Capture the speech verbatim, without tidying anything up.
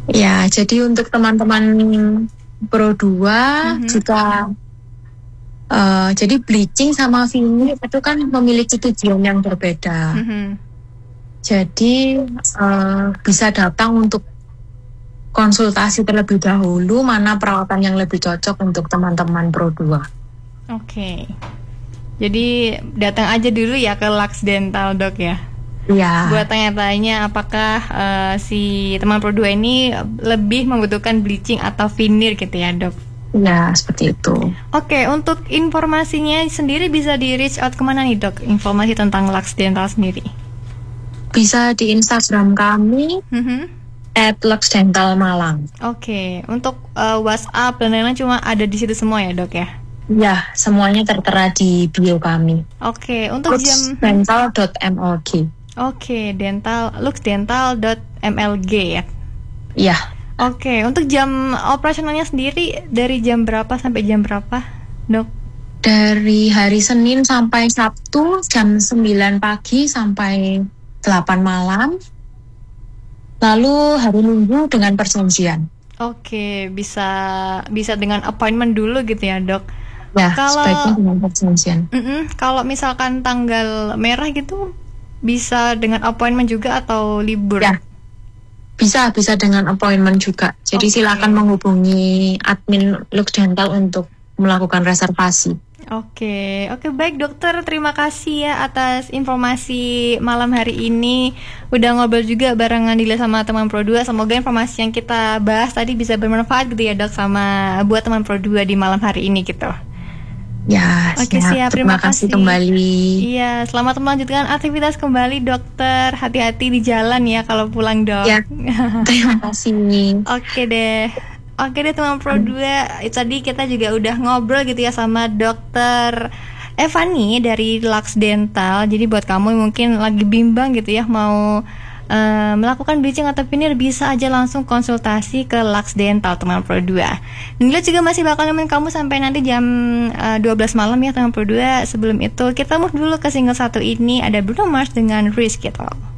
Ya, jadi untuk teman-teman Pro dua Mhm. juga uh, jadi bleaching sama veneer itu kan memiliki tujuan yang berbeda. Mhm. Jadi uh, bisa datang untuk konsultasi terlebih dahulu mana perawatan yang lebih cocok untuk teman-teman Pro dua. Oke. Jadi datang aja dulu ya ke Lux Dental, Dok ya. Iya. Buat tanya-tanya apakah uh, si teman Pro dua ini lebih membutuhkan bleaching atau veneer gitu ya, Dok. Ya, seperti itu. Oke, untuk informasinya sendiri bisa di reach out kemana nih, Dok? Informasi tentang Lux Dental sendiri. Bisa di Instagram kami Mm-hmm. at Lux Dental Malang. Oke, untuk uh, WhatsApp dan lain-lain cuma ada di situ semua ya, Dok ya? Ya, semuanya tertera di bio kami. Oke, untuk jam luxdental dot m l g. Oke, dental luxdental dot m l g ya. Iya. Oke, untuk jam operasionalnya sendiri dari jam berapa sampai jam berapa, Dok? Dari hari Senin sampai Sabtu jam sembilan pagi sampai delapan malam. Lalu hari Minggu dengan perjanjian. Oke, bisa bisa dengan appointment dulu gitu ya, Dok. Ya, kalau sebaiknya dengan perjanjian. Kalau misalkan tanggal merah gitu bisa dengan appointment juga atau libur? Ya. Bisa, bisa dengan appointment juga. Jadi okay. Silakan menghubungi admin Lux Dental untuk melakukan reservasi. Oke, oke baik dokter, terima kasih ya atas informasi malam hari ini. Udah ngobrol juga barengan Dila sama teman Pro dua. Semoga informasi yang kita bahas tadi bisa bermanfaat gitu ya, Dok, sama buat teman Pro dua di malam hari ini gitu. Ya, oke, siap. siap. Terima, terima kasih kasih kembali. Iya, selamat melanjutkan aktivitas kembali dokter. Hati-hati di jalan ya kalau pulang, Dok. Ya, terima kasih. Oke deh. Oke deh teman Pro dua, tadi kita juga udah ngobrol gitu ya sama dokter Evani dari Lux Dental. Jadi buat kamu yang mungkin lagi bimbang gitu ya mau uh, melakukan bleaching atau veneer, bisa aja langsung konsultasi ke Lux Dental teman Pro dua. Nila juga masih bakal nemenin kamu sampai nanti jam uh, dua belas malam ya teman Pro dua. Sebelum itu kita move dulu ke single satu ini, ada Bruno Mars dengan Risk gitu.